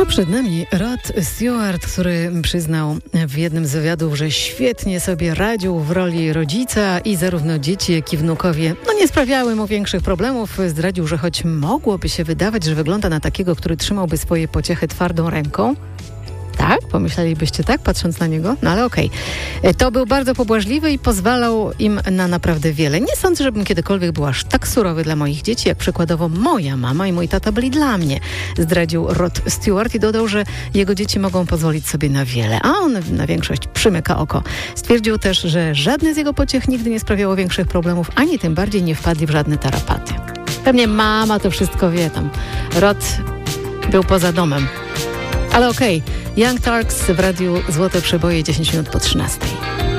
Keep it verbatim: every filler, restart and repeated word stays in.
A przed nami Rod Stewart, który przyznał w jednym z wywiadów, że świetnie sobie radził w roli rodzica i zarówno dzieci, jak i wnukowie no nie sprawiały mu większych problemów. Zdradził, że choć mogłoby się wydawać, że wygląda na takiego, który trzymałby swoje pociechy twardą ręką. Tak? Pomyślelibyście tak, patrząc na niego? No ale okej. Okay. To był bardzo pobłażliwy i pozwalał im na naprawdę wiele. Nie sądzę, żebym kiedykolwiek był aż tak surowy dla moich dzieci, jak przykładowo moja mama i mój tata byli dla mnie, zdradził Rod Stewart i dodał, że jego dzieci mogą pozwolić sobie na wiele, a on na większość przymyka oko. Stwierdził też, że żadne z jego pociech nigdy nie sprawiało większych problemów, ani tym bardziej nie wpadli w żadne tarapaty. Pewnie mama to wszystko wie tam. Rod był poza domem. Ale okej, okay. Young Turks w radiu Złote Przeboje, dziesięć minut po trzynastej.